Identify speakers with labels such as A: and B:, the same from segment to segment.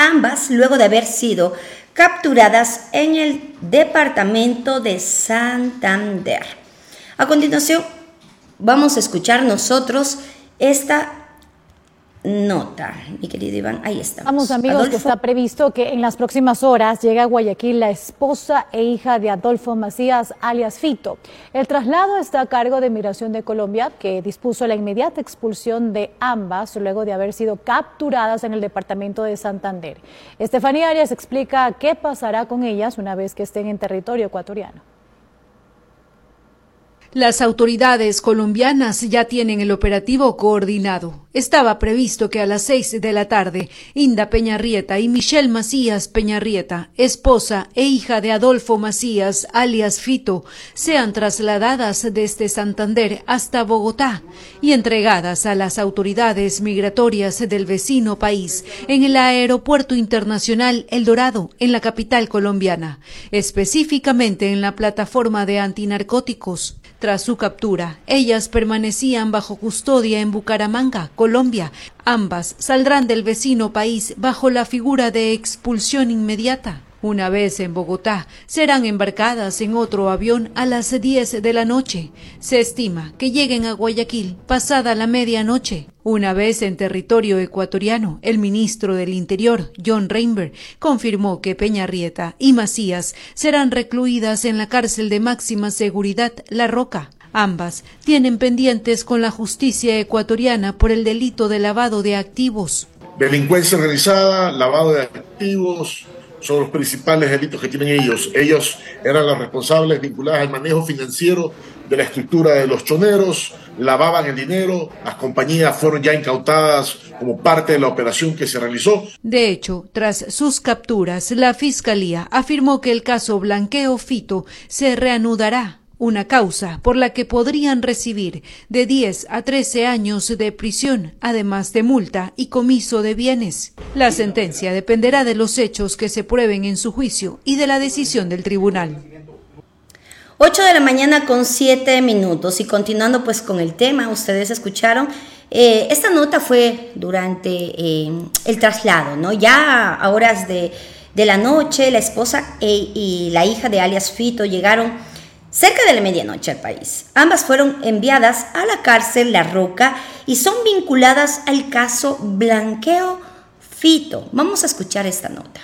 A: ambas luego de haber sido capturadas en el departamento de Santander. A continuación, vamos a escuchar nosotros esta nota. Mi querido Iván, ahí estamos.
B: Vamos, amigos, Adolfo. Que está previsto que en las próximas horas llegue a Guayaquil la esposa e hija de Adolfo Macías, alias Fito. El traslado está a cargo de Migración de Colombia, que dispuso la inmediata expulsión de ambas luego de haber sido capturadas en el departamento de Santander. Estefanía Arias explica qué pasará con ellas una vez que estén en territorio ecuatoriano.
C: Las autoridades colombianas ya tienen el operativo coordinado. Estaba previsto que a las 6 de la tarde, Inda Peñarrieta y Michelle Macías Peñarrieta, esposa e hija de Adolfo Macías, alias Fito, sean trasladadas desde Santander hasta Bogotá y entregadas a las autoridades migratorias del vecino país en el Aeropuerto Internacional El Dorado, en la capital colombiana, específicamente en la plataforma de antinarcóticos. Tras su captura, ellas permanecían bajo custodia en Bucaramanga, Colombia. Ambas saldrán del vecino país bajo la figura de expulsión inmediata. Una vez en Bogotá, serán embarcadas en otro avión a las 10 de la noche. Se estima que lleguen a Guayaquil pasada la medianoche. Una vez en territorio ecuatoriano, el ministro del Interior, John Reinberg, confirmó que Peñarrieta y Macías serán recluidas en la cárcel de máxima seguridad La Roca. Ambas tienen pendientes con la justicia ecuatoriana por el delito de lavado de activos.
D: Delincuencia organizada, lavado de activos, son los principales delitos que tienen ellos. Ellos eran los responsables vinculados al manejo financiero de la estructura de los choneros, lavaban el dinero, las compañías fueron ya incautadas como parte de la operación que se realizó.
C: De hecho, tras sus capturas, la Fiscalía afirmó que el caso Blanqueo Fito se reanudará. Una causa por la que podrían recibir de 10 a 13 años de prisión, además de multa y comiso de bienes. La sentencia dependerá de los hechos que se prueben en su juicio y de la decisión del tribunal.
A: 8 de la mañana con 7 minutos y continuando pues con el tema, ustedes escucharon, esta nota fue durante el traslado, ¿no? Ya a horas de la noche, la esposa y la hija de alias Fito llegaron cerca de la medianoche al país. Ambas fueron enviadas a la cárcel La Roca y son vinculadas al caso Blanqueo Fito. Vamos a escuchar esta nota.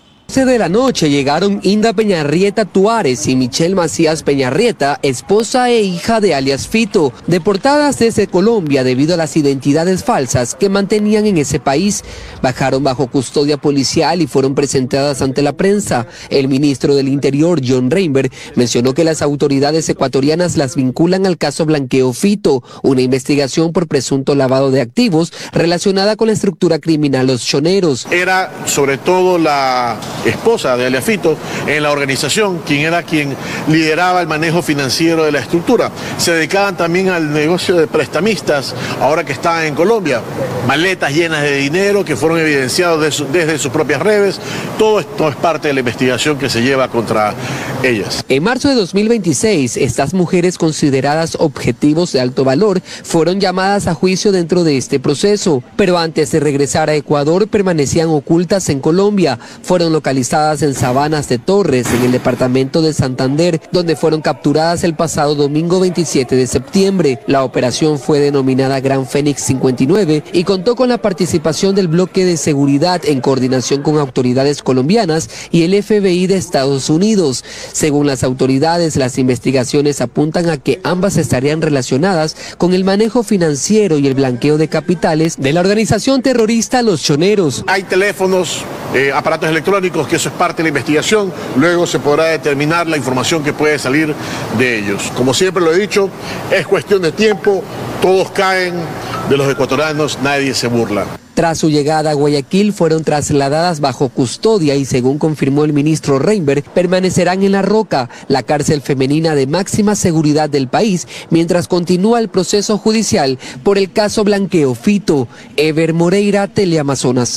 E: De la noche llegaron Inda Peñarrieta Tuárez y Michelle Macías Peñarrieta, esposa e hija de alias Fito, deportadas desde Colombia debido a las identidades falsas que mantenían en ese país. Bajaron bajo custodia policial y fueron presentadas ante la prensa. El ministro del Interior, John Reinberg, mencionó que las autoridades ecuatorianas las vinculan al caso Blanqueo Fito, una investigación por presunto lavado de activos relacionada con la estructura criminal Los Choneros.
D: Era sobre todo la esposa de alias Fito en la organización, quien lideraba el manejo financiero de la estructura. Se dedicaban también al negocio de prestamistas, ahora que estaban en Colombia. Maletas llenas de dinero que fueron evidenciados desde sus propias redes. Todo esto es parte de la investigación que se lleva contra ellas.
E: En marzo de 2026, estas mujeres consideradas objetivos de alto valor fueron llamadas a juicio dentro de este proceso, pero antes de regresar a Ecuador permanecían ocultas en Colombia. Fueron localizadas en Sabanas de Torres, en el departamento de Santander, donde fueron capturadas el pasado domingo 27 de septiembre. La operación fue denominada Gran Fénix 59 y contó con la participación del bloque de seguridad en coordinación con autoridades colombianas y el FBI de Estados Unidos. Según las autoridades, las investigaciones apuntan a que ambas estarían relacionadas con el manejo financiero y el blanqueo de capitales de la organización terrorista Los Choneros.
D: Hay teléfonos, aparatos electrónicos, que eso es parte de la investigación. Luego se podrá determinar la información que puede salir de ellos. Como siempre lo he dicho, es cuestión de tiempo, todos caen, de los ecuatorianos nadie se burla.
E: Tras su llegada a Guayaquil fueron trasladadas bajo custodia y, según confirmó el ministro Reinberg, permanecerán en La Roca, la cárcel femenina de máxima seguridad del país, mientras continúa el proceso judicial por el caso Blanqueo Fito. Ever Moreira, Teleamazonas.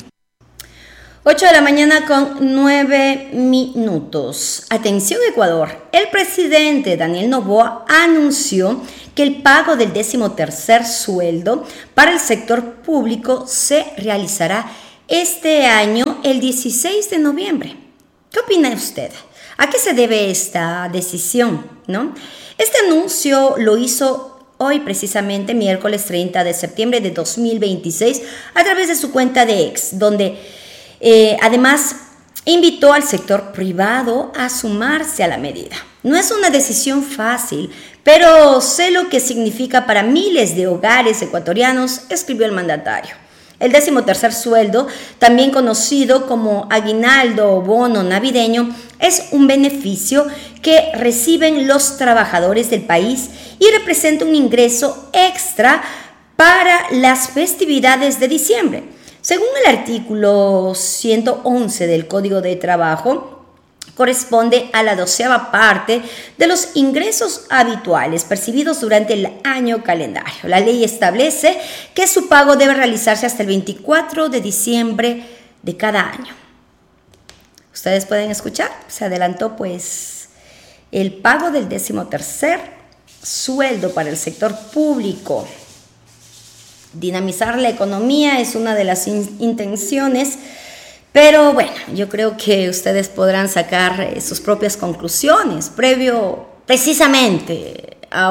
A: 8 de la mañana con 9 minutos. Atención Ecuador, el presidente Daniel Noboa anunció que el pago del 13º sueldo para el sector público se realizará este año el 16 de noviembre. ¿Qué opina usted? ¿A qué se debe esta decisión, no? Este anuncio lo hizo hoy precisamente, miércoles 30 de septiembre de 2026, a través de su cuenta de X, donde además invitó al sector privado a sumarse a la medida. No es una decisión fácil, pero sé lo que significa para miles de hogares ecuatorianos, escribió el mandatario. El 13º sueldo, también conocido como aguinaldo o bono navideño, es un beneficio que reciben los trabajadores del país y representa un ingreso extra para las festividades de diciembre. Según el artículo 111 del Código de Trabajo, corresponde a la 12ª parte de los ingresos habituales percibidos durante el año calendario. La ley establece que su pago debe realizarse hasta el 24 de diciembre de cada año. Ustedes pueden escuchar, se adelantó pues el pago del 13º sueldo para el sector público. Dinamizar la economía es una de las intenciones. Pero bueno, yo creo que ustedes podrán sacar sus propias conclusiones previo precisamente a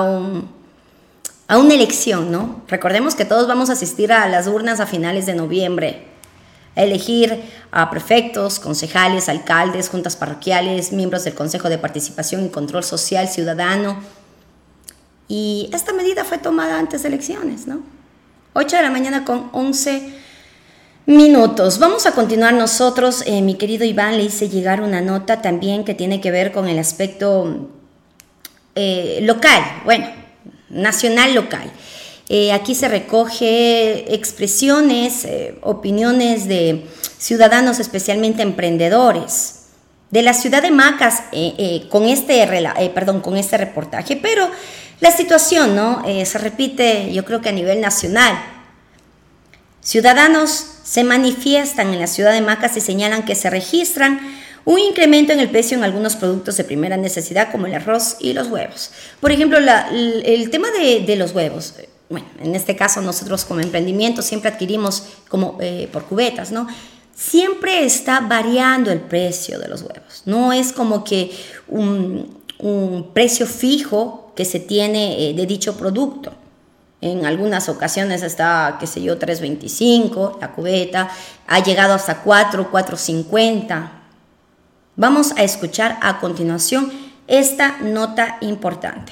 A: una elección, ¿no? Recordemos que todos vamos a asistir a las urnas a finales de noviembre, a elegir a prefectos, concejales, alcaldes, juntas parroquiales, miembros del Consejo de Participación y Control Social Ciudadano. Y esta medida fue tomada antes de elecciones, ¿no? 8 de la mañana con 11 minutos. Vamos a continuar nosotros. Mi querido Iván, le hice llegar una nota también que tiene que ver con el aspecto local, bueno, nacional local. Aquí se recoge expresiones, opiniones de ciudadanos, especialmente emprendedores, de la ciudad de Macas con este reportaje. Pero la situación, ¿no? Se repite, yo creo que a nivel nacional. Ciudadanos se manifiestan en la ciudad de Macas y señalan que se registran un incremento en el precio en algunos productos de primera necesidad como el arroz y los huevos. Por ejemplo, el tema de los huevos, bueno, en este caso nosotros como emprendimiento siempre adquirimos como por cubetas, ¿no? Siempre está variando el precio de los huevos. No es como que un precio fijo que se tiene de dicho producto. En algunas ocasiones está, qué sé yo, 3.25 la cubeta, ha llegado hasta 4.50. Vamos a escuchar a continuación esta nota importante.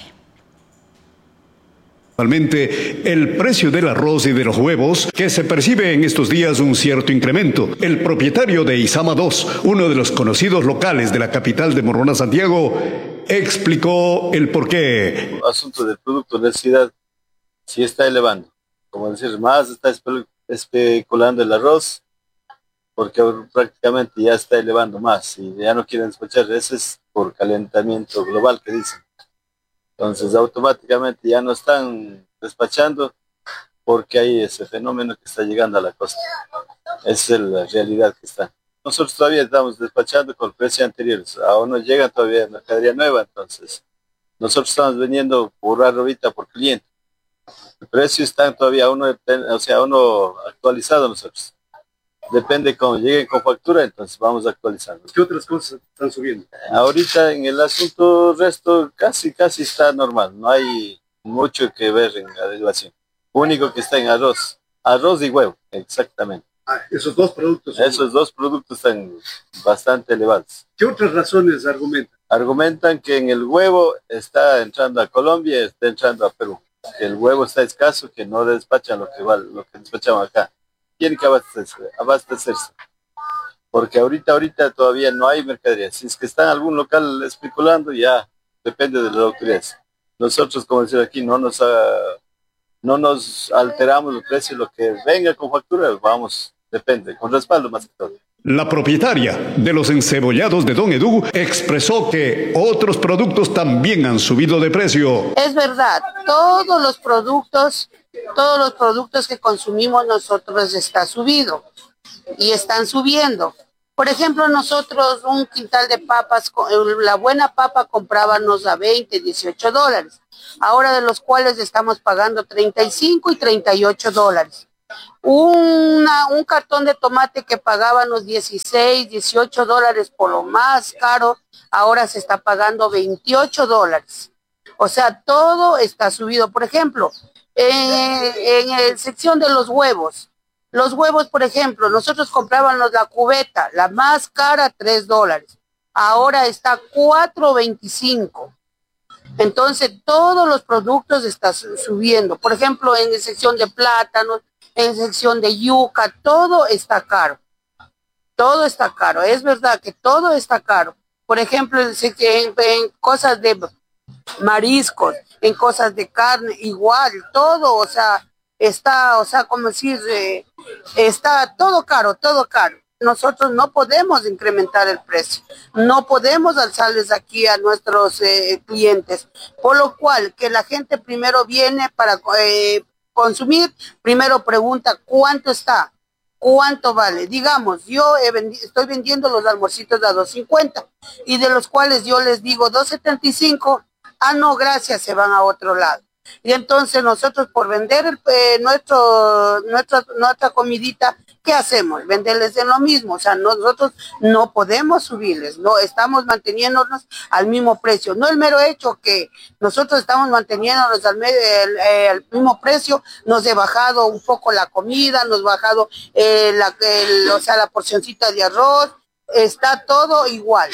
F: Actualmente, el precio del arroz y de los huevos, que se percibe en estos días un cierto incremento. El propietario de Izama 2, uno de los conocidos locales de la capital de Morona, Santiago, explicó el porqué.
G: Asunto del producto de necesidad. Sí está elevando, como decir, más está especulando el arroz, porque prácticamente ya está elevando más y ya no quieren despachar. Eso es por calentamiento global que dicen. Entonces automáticamente ya no están despachando porque hay ese fenómeno que está llegando a la costa. Esa es la realidad que está. Nosotros todavía estamos despachando con precios anteriores, aún no llega todavía mercadería nueva, entonces nosotros estamos vendiendo por ahorita por cliente. El precio está todavía uno actualizado nosotros. Depende cómo lleguen con factura, entonces vamos actualizando.
F: ¿Qué otras cosas están subiendo?
G: Ahorita en el asunto resto casi está normal. No hay mucho que ver en la derivación. Único que está en arroz y huevo, exactamente.
F: Esos dos productos.
G: Esos dos productos están bastante elevados.
F: ¿Qué otras razones argumentan?
G: Argumentan que en el huevo está entrando a Colombia y está entrando a Perú. Que el huevo está escaso, que no despachan lo que despachamos acá. Tienen que abastecerse. Porque ahorita todavía no hay mercadería. Si es que está en algún local especulando, ya depende de las autoridades. Nosotros, como decir aquí, no nos alteramos el precio. Lo que venga con factura, vamos, depende, con respaldo más que todo.
F: La propietaria de los encebollados de Don Edu expresó que otros productos también han subido de precio.
H: Es verdad, todos los productos que consumimos nosotros está subido y están subiendo. Por ejemplo, nosotros un quintal de papas, la buena papa comprábamos a $20, $18, ahora de los cuales estamos pagando $35 y $38. Un cartón de tomate que pagábamos 16, 18 dólares por lo más caro, ahora se está pagando 28 dólares. O sea, todo está subido. Por ejemplo, en la sección de los huevos, por ejemplo, nosotros comprábamos la cubeta, la más cara, 3 dólares. Ahora está 4.25. Entonces, todos los productos están subiendo. Por ejemplo, en la sección de plátanos, en la sección de yuca, todo está caro. Todo está caro. Es verdad que todo está caro. Por ejemplo, en cosas de mariscos, en cosas de carne, igual, todo, o sea, está, o sea, como decir, está todo caro, todo caro. Nosotros no podemos incrementar el precio, no podemos alzarles aquí a nuestros clientes, por lo cual que la gente primero viene para consumir, primero pregunta cuánto está, cuánto vale. Digamos, yo estoy vendiendo los almuercitos a $2.50 y de los cuales yo les digo $2.75, no, gracias, se van a otro lado. Y entonces nosotros por vender nuestra comidita, ¿qué hacemos? Venderles en lo mismo. O sea, nosotros no podemos subirles, no estamos manteniéndonos al mismo precio. No el mero hecho que nosotros estamos manteniéndonos al mismo precio, nos he bajado un poco la comida, nos ha bajado la porcioncita de arroz, está todo igual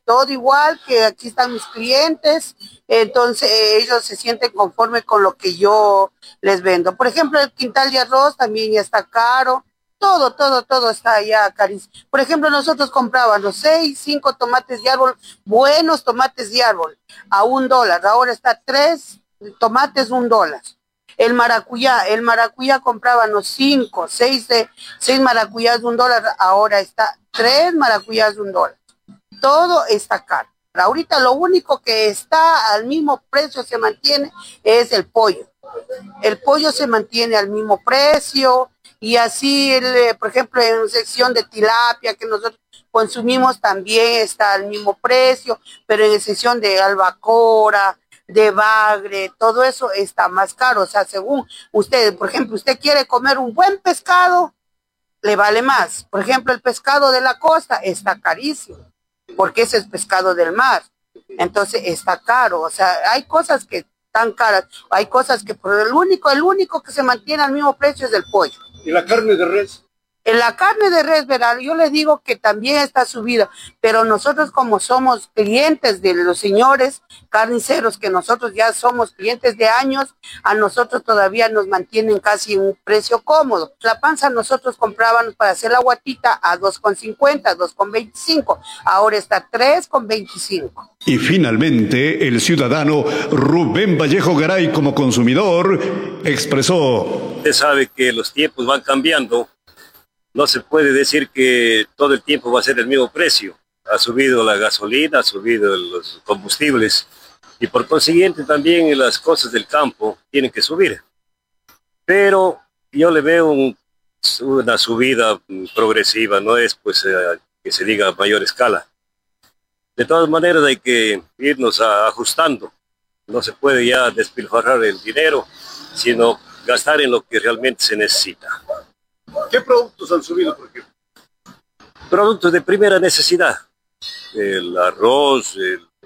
H: que aquí están mis clientes, entonces ellos se sienten conformes con lo que yo les vendo. Por ejemplo, el quintal de arroz también ya está caro, todo está ya carísimo. Por ejemplo, nosotros comprábamos 5 tomates de árbol, buenos tomates de árbol, a $1, ahora está 3 tomates $1. El maracuyá comprábamos 6 maracuyás $1, ahora está 3 maracuyás $1. Todo está caro. Ahorita lo único que está al mismo precio, se mantiene, es el pollo. El pollo se mantiene al mismo precio y así, por ejemplo, en sección de tilapia que nosotros consumimos también está al mismo precio, pero en sección de albacora, de bagre, todo eso está más caro. O sea, según usted, por ejemplo, usted quiere comer un buen pescado, le vale más. Por ejemplo, el pescado de la costa está carísimo, porque ese es pescado del mar, entonces está caro. O sea, hay cosas que están caras, hay cosas que por el único que se mantiene al mismo precio es el pollo.
F: ¿Y la carne de res?
H: En la carne de res, ¿verdad? Yo le digo que también está subida, pero nosotros como somos clientes de los señores carniceros, que nosotros ya somos clientes de años, a nosotros todavía nos mantienen casi un precio cómodo. La panza nosotros comprábamos para hacer la guatita a $2.50, $2.25, ahora está $3.25.
F: Y finalmente, el ciudadano Rubén Vallejo Garay, como consumidor, expresó:
I: Usted sabe que los tiempos van cambiando. No se puede decir que todo el tiempo va a ser el mismo precio. Ha subido la gasolina, ha subido los combustibles y por consiguiente también las cosas del campo tienen que subir. Pero yo le veo una subida progresiva, no es pues que se diga a mayor escala. De todas maneras hay que irnos ajustando. No se puede ya despilfarrar el dinero, sino gastar en lo que realmente se necesita.
F: ¿Qué productos han subido, por ejemplo?
I: Productos de primera necesidad. El arroz,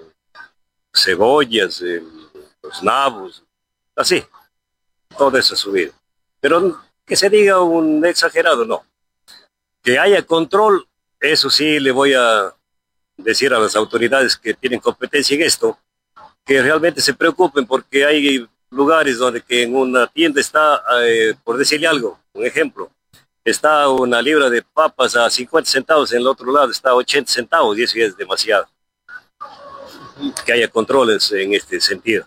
I: cebollas, los nabos, así. Todo eso ha subido. Pero que se diga un exagerado, no. Que haya control, eso sí le voy a decir a las autoridades que tienen competencia en esto, que realmente se preocupen, porque hay lugares donde que en una tienda está, por decirle algo, un ejemplo, está una libra de papas a 50 centavos, en el otro lado está a 80 centavos, y eso ya es demasiado. Que haya controles en este sentido.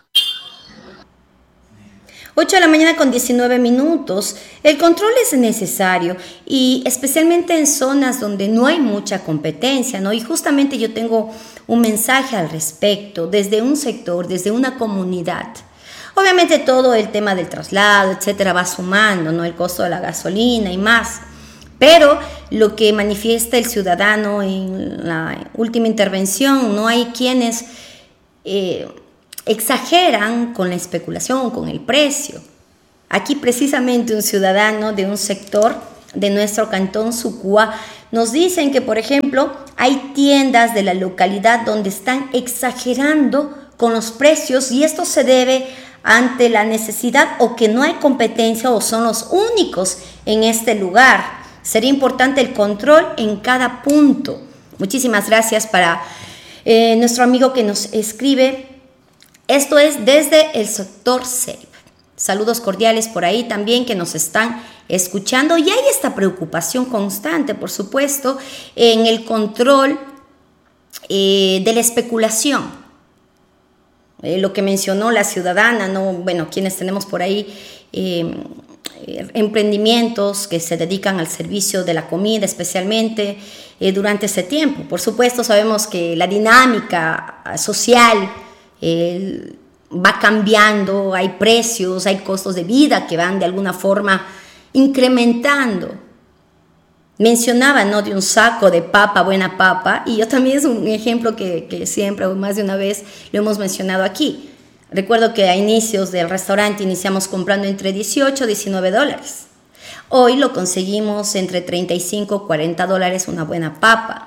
A: 8 de la mañana con 19 minutos. El control es necesario y especialmente en zonas donde no hay mucha competencia, ¿no? Y justamente yo tengo un mensaje al respecto desde un sector, desde una comunidad. Obviamente todo el tema del traslado, etcétera, va sumando, ¿no? El costo de la gasolina y más. Pero lo que manifiesta el ciudadano en la última intervención, no hay quienes exageran con la especulación, con el precio. Aquí precisamente un ciudadano de un sector de nuestro cantón Sucúa nos dicen que, por ejemplo, hay tiendas de la localidad donde están exagerando con los precios y esto se debe ante la necesidad o que no hay competencia o son los únicos en este lugar. Sería importante el control en cada punto. Muchísimas gracias para nuestro amigo que nos escribe. Esto es desde el sector Ceiba. Saludos cordiales por ahí también que nos están escuchando. Y hay esta preocupación constante, por supuesto, en el control de la especulación. Lo que mencionó la ciudadana, ¿no? Bueno, quienes tenemos por ahí emprendimientos que se dedican al servicio de la comida, especialmente durante este tiempo. Por supuesto, sabemos que la dinámica social va cambiando, hay precios, hay costos de vida que van de alguna forma incrementando. Mencionaba, ¿no?, de un saco de papa, buena papa, y yo también es un ejemplo que siempre o más de una vez lo hemos mencionado aquí. Recuerdo que a inicios del restaurante iniciamos comprando entre 18 y 19 dólares. Hoy lo conseguimos entre 35 y 40 dólares una buena papa.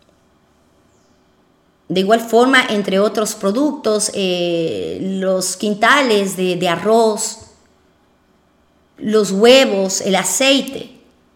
A: De igual forma, entre otros productos, los quintales de arroz, los huevos, el aceite.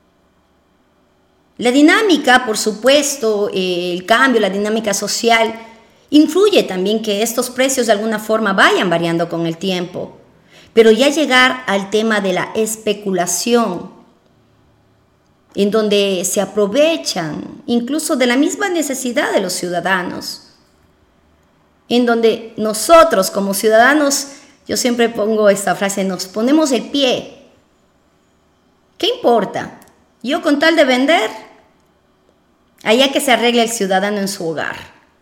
A: La dinámica, por supuesto, el cambio, la dinámica social, influye también que estos precios de alguna forma vayan variando con el tiempo. Pero ya llegar al tema de la especulación, en donde se aprovechan incluso de la misma necesidad de los ciudadanos, en donde nosotros como ciudadanos, yo siempre pongo esta frase, nos ponemos el pie. ¿Qué importa? Yo con tal de vender, allá que se arregle el ciudadano en su hogar.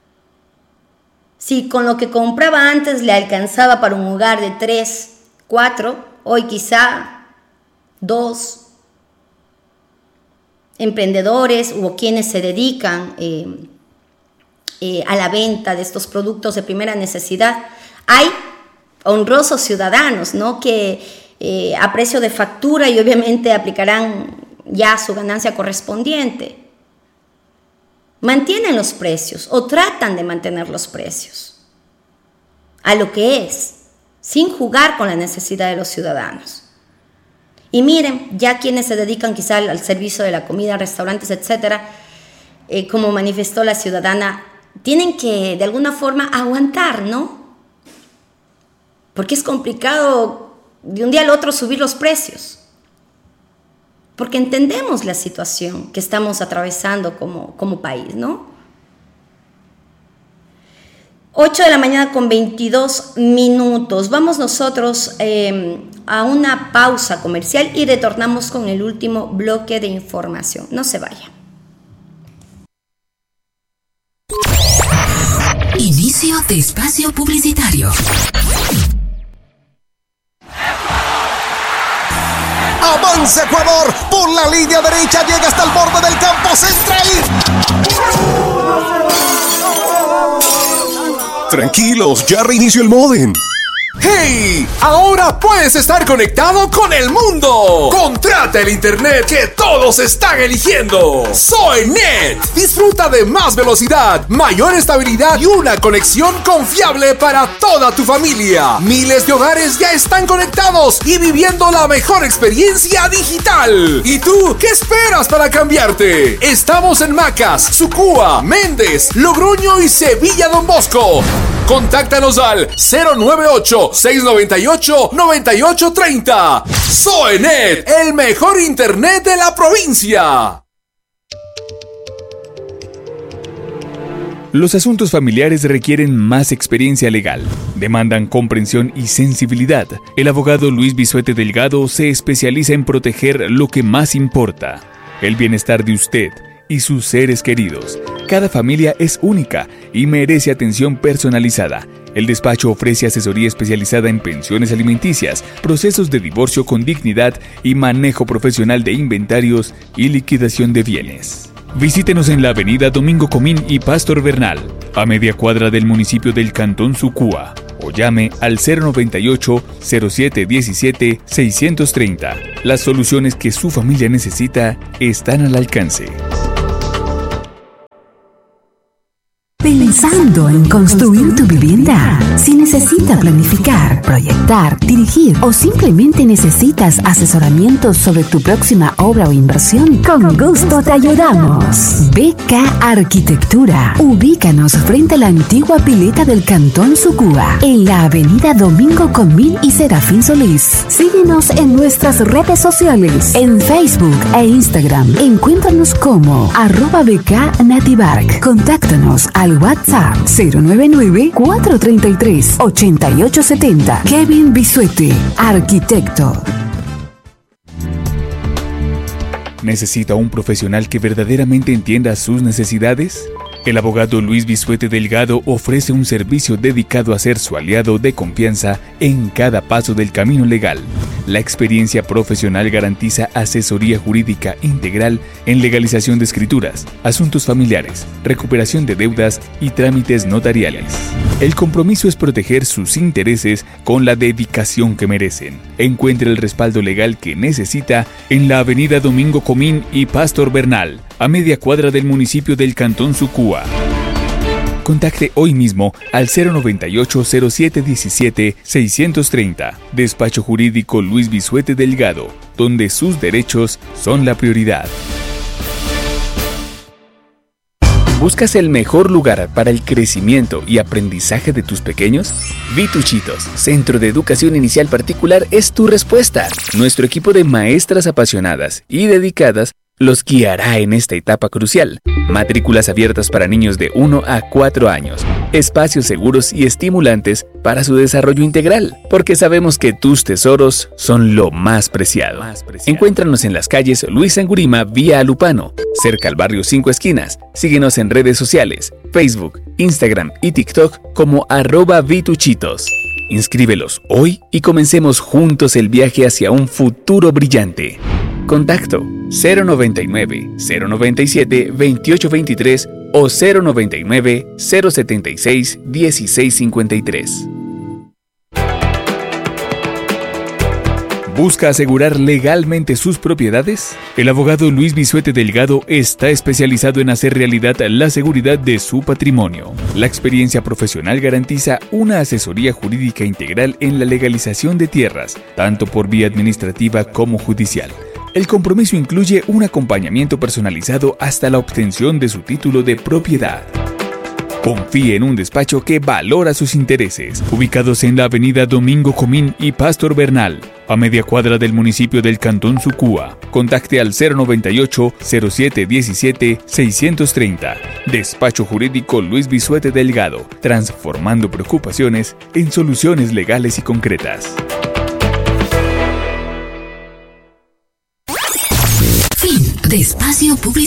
A: Si con lo que compraba antes le alcanzaba para un hogar de 3, 4, hoy quizá 2, emprendedores o quienes se dedican a la venta de estos productos de primera necesidad. Hay honrosos ciudadanos, ¿no?, que a precio de factura y obviamente aplicarán ya su ganancia correspondiente. Mantienen los precios o tratan de mantener los precios a lo que es, sin jugar con la necesidad de los ciudadanos. Y miren, ya quienes se dedican quizá al servicio de la comida, restaurantes, etcétera, como manifestó la ciudadana, tienen que de alguna forma aguantar, ¿no? Porque es complicado de un día al otro subir los precios. Porque entendemos la situación que estamos atravesando como país, ¿no? 8 de la mañana con 22 minutos. Vamos nosotros a una pausa comercial y retornamos con el último bloque de información. No se vaya.
J: Inicio de espacio publicitario.
K: Avanza Ecuador, por la línea derecha llega hasta el borde del campo central. Tranquilos, ya reinició el módem. ¡Hey! Ahora puedes estar conectado con el mundo. Contrata el internet que todos están eligiendo. Soynet. Disfruta de más velocidad, mayor estabilidad y una conexión confiable para toda tu familia. Miles de hogares ya están conectados y viviendo la mejor experiencia digital. ¿Y tú qué esperas para cambiarte? Estamos en Macas, Sucúa, Méndez, Logroño y Sevilla Don Bosco. Contáctanos al 098-698-9830. Soynet, el mejor internet de la provincia.
L: Los asuntos familiares requieren más experiencia legal, demandan comprensión y sensibilidad. El abogado Luis Bisuete Delgado se especializa en proteger lo que más importa, el bienestar de usted y sus seres queridos. Cada familia es única y merece atención personalizada. El despacho ofrece asesoría especializada en pensiones alimenticias, procesos de divorcio con dignidad y manejo profesional de inventarios y liquidación de bienes. Visítenos en la avenida Domingo Comín y Pastor Bernal, a media cuadra del municipio del Cantón Sucúa. o llame al 098-0717-630. Las soluciones que su familia necesita están al alcance.
J: Pensando en construir tu vivienda. Si necesitas planificar, proyectar, dirigir o simplemente necesitas asesoramiento sobre tu próxima obra o inversión, con gusto te ayudamos. BK Arquitectura. Ubícanos frente a la antigua pileta del Cantón Sucúa, en la avenida Domingo Comín y Serafín Solís. Síguenos en nuestras redes sociales, en Facebook e Instagram. Encuéntranos como @BK Nativark. Contáctanos al WhatsApp 099-433-8870. Kevin Bisuete, arquitecto.
L: ¿Necesita un profesional que verdaderamente entienda sus necesidades? El abogado Luis Bisuete Delgado ofrece un servicio dedicado a ser su aliado de confianza en cada paso del camino legal. La experiencia profesional garantiza asesoría jurídica integral en legalización de escrituras, asuntos familiares, recuperación de deudas y trámites notariales. El compromiso es proteger sus intereses con la dedicación que merecen. Encuentre el respaldo legal que necesita en la avenida Domingo Comín y Pastor Bernal, a media cuadra del municipio del Cantón Sucúa. Contacte hoy mismo al 098-0717-630. Despacho Jurídico Luis Bisuete Delgado, donde sus derechos son la prioridad. ¿Buscas el mejor lugar para el crecimiento y aprendizaje de tus pequeños? Vituchitos, Centro de Educación Inicial Particular, es tu respuesta. Nuestro equipo de maestras apasionadas y dedicadas los guiará en esta etapa crucial. Matrículas abiertas para niños de 1 a 4 años. Espacios seguros y estimulantes para su desarrollo integral, porque sabemos que tus tesoros son lo más preciado. Encuéntranos en las calles Luis Angurima vía Alupano, cerca al barrio 5 Esquinas. Síguenos en redes sociales, Facebook, Instagram y TikTok como @Vituchitos. Inscríbelos hoy y comencemos juntos el viaje hacia un futuro brillante. Contacto 099-097-2823 o 099-076-1653. ¿Busca asegurar legalmente sus propiedades? El abogado Luis Bisuete Delgado está especializado en hacer realidad la seguridad de su patrimonio. La experiencia profesional garantiza una asesoría jurídica integral en la legalización de tierras, tanto por vía administrativa como judicial. El compromiso incluye un acompañamiento personalizado hasta la obtención de su título de propiedad. Confíe en un despacho que valora sus intereses, ubicados en la avenida Domingo Comín y Pastor Bernal, a media cuadra del municipio del Cantón Sucúa. Contacte al 098-0717-630. Despacho Jurídico Luis Bisuete Delgado, transformando preocupaciones en soluciones legales y concretas.
J: Fin de espacio publicitario.